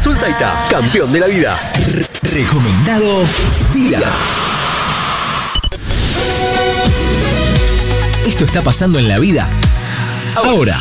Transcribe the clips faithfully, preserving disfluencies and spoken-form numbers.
Sulzaita, campeón de la vida. Recomendado Vida. Esto está pasando en la vida ahora.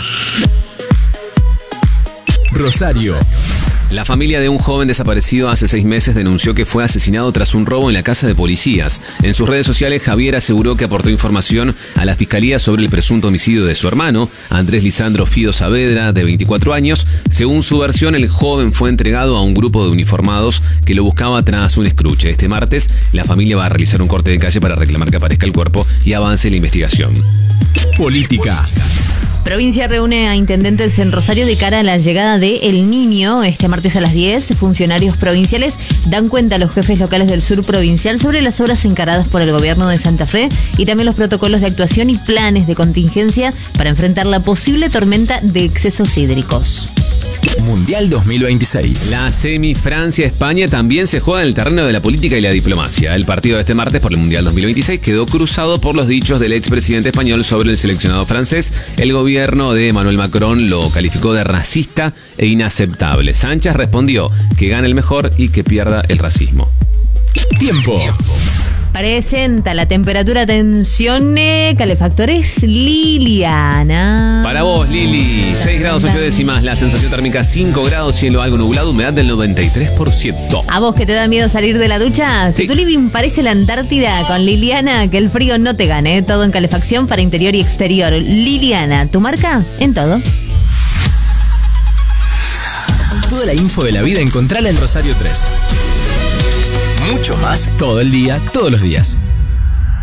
Rosario. La familia de un joven desaparecido hace seis meses denunció que fue asesinado tras un robo en la casa de policías. En sus redes sociales, Javier aseguró que aportó información a la fiscalía sobre el presunto homicidio de su hermano, Andrés Lisandro Fido Saavedra, de veinticuatro años. Según su versión, el joven fue entregado a un grupo de uniformados que lo buscaba tras un escruche. Este martes, la familia va a realizar un corte de calle para reclamar que aparezca el cuerpo y avance la investigación. Política. Provincia reúne a intendentes en Rosario de cara a la llegada de El Niño. Este martes a las diez, funcionarios provinciales dan cuenta a los jefes locales del sur provincial sobre las obras encaradas por el gobierno de Santa Fe y también los protocolos de actuación y planes de contingencia para enfrentar la posible tormenta de excesos hídricos. Mundial dos mil veintiséis. La semi Francia-España también se juega en el terreno de la política y la diplomacia. El partido de este martes por el Mundial dos mil veintiséis quedó cruzado por los dichos del expresidente español sobre el seleccionado francés. El gobierno de Emmanuel Macron lo calificó de racista e inaceptable. Sánchez respondió que gane el mejor y que pierda el racismo. Tiempo. Presenta la temperatura, atención, eh, calefactores Liliana. Para vos, Lili, seis grados ocho décimas, la sensación térmica cinco grados, cielo algo nublado, humedad del noventa y tres por ciento. ¿A vos que te da miedo salir de la ducha? Sí. Si tu living parece la Antártida, con Liliana, que el frío no te gane. Todo en calefacción para interior y exterior. Liliana, tu marca en todo. Toda la info de la vida encontrala en Rosario tres. Mucho más todo el día, todos los días.